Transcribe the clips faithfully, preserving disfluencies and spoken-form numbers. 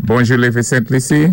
Bonjour, les Saint-Lucie.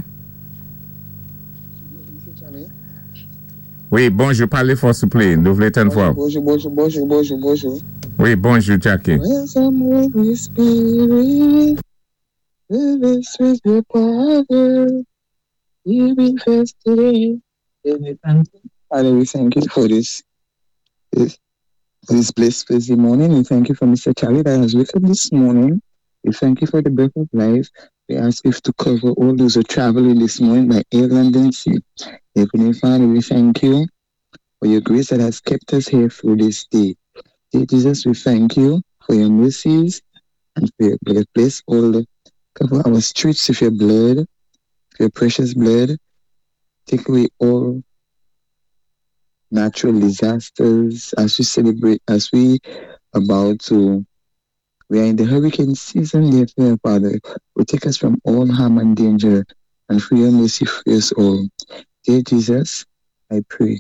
Oui, bonjour, parlez fort, s'il vous plaît. Nous voulons une fois. Bonjour, bonjour, bonjour, bonjour, bonjour. Oui, bonjour, Jackie. Welcome, Holy Spirit. Fill us with your power. You be first today. Father, we thank you for this, this, this blessed busy morning. We thank you for Mister Charlie that has woken up this morning. We thank you for the breath of life. We ask you to cover all those who are traveling this morning by air, land, and sea. Heavenly Father, we thank you for your grace that has kept us here through this day. Dear Jesus, we thank you for your mercies and for your blood. Bless all the cover our streets with your blood, with your precious blood. Take away all natural disasters as we celebrate, as we about to. We are in the hurricane season, dear Father. Will take us from all harm and danger, and for your mercy free us all. Dear Jesus, I pray.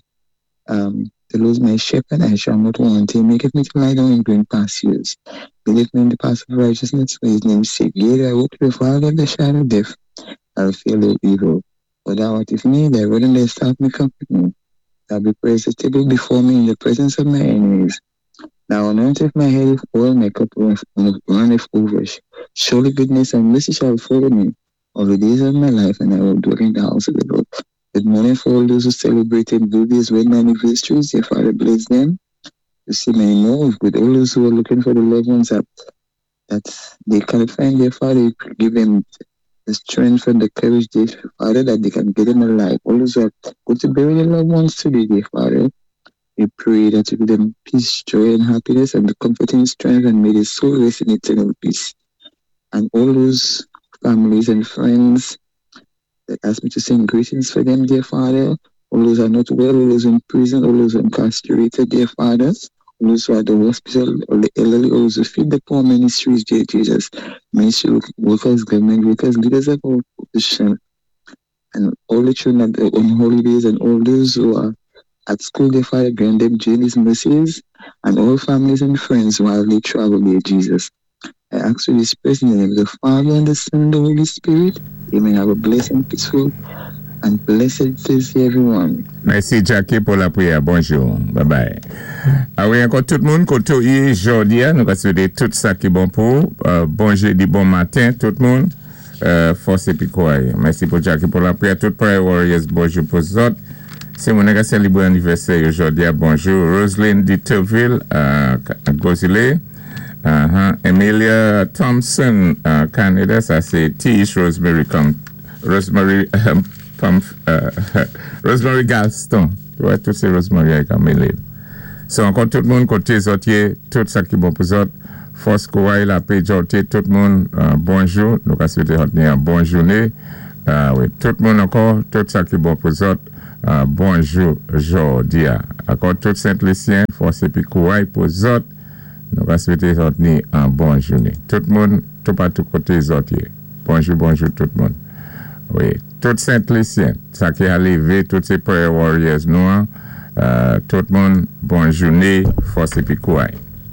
Um, to lose my shepherd, I shall not want him. Make me to lie down in green pastures. Lead me in the path of righteousness for his name's sake. Yea, I walk through the valley of the shadow of death. I'll fear no evil. For thou art with me, thy rod and thy staff may comfort me. Thou be praised a table before me in the presence of my enemies. Thou anointest my head with oil, my cup runneth over. Surely goodness and mercy shall follow me all the days of my life, and I will dwell in the house of the Lord. Good morning for all those who celebrated birthdays, wedding anniversaries. Dear Father, bless them. You see many more of good. All those who are looking for the loved ones that, that they can find their Father, give them the strength and the courage, dear Father, that they can get them alive. All those who are going to bury their loved ones today, dear Father, we pray that you give them peace, joy, and happiness, and the comforting strength, and may their soul rest in eternal peace. And all those families and friends that ask me to send greetings for them, dear Father. All those who are not well, all those in prison, all those who are incarcerated, dear Father. All those who are at the hospital, all the elderly, all those who feed the poor ministries, dear Jesus. Ministry workers, government workers, leaders of all position, and all the children at the, on holidays, and all those who are at school, dear Father, grant them journeys, mercies, and all families and friends while they travel, dear Jesus. I ask for this prayer in the name of the Father, and the Son, and the Holy Spirit. Amen. Have a blessed and peaceful and blessed day, everyone. Merci, Jackie, pour la prière. Bonjour. Bye-bye. Ah oui, encore tout le monde, côté aujourd'hui, nous allons souhaiter tout ça qui est bon pour. Euh, bon jeudi, bon matin, tout le monde. Euh, force et puis quoi. Merci pour Jackie pour la prière. Tout Prayer Warriors, bonjour pour vous autres. C'est mon gars célébrer anniversaire aujourd'hui. Bonjour. Roselyne Ditterville, euh, Gosile. Uh-huh. Emilia Thompson, uh, Canada, ça c'est Tish Rosemary Com Rosemary um, Pump, uh, Rosemary Galston. Tu vois, tout c'est Rosemary avec Amélie. So, encore tout le monde, côté Zotier, tout ça qui est bon pour vous autres. Force Kouaï, la paix, Zotier, tout le monde, uh, bonjour. Nous allons souhaiter une bonne journée. Uh, oui, tout le monde encore, tout ça qui est bon pour vous autres. Uh, bonjour, aujourd'hui. Encore tout Saint-Lucien, Force et puis Kouaï pour vous autres. Nous allons souhaiter une bonne journée. Tout le monde, tout partout côté Zotier. Bonjour, bonjour tout le monde. Oui, tout Saint-Lucien, ça qui est arrivé, tous ces prayer warriors noirs, euh, tout le monde, bonne journée, force et puis quoi.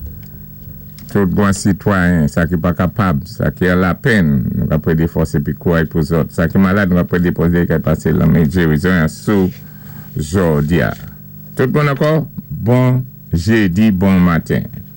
Tout bon citoyen, ça qui n'est pas capable, ça qui a la peine, nous allons prendre des forces et puis quoi pour les autres. Ça qui est malade, nous allons prendre des posés qui passent la médecine sous aujourd'hui. Tout le monde encore, bon jeudi, bon matin.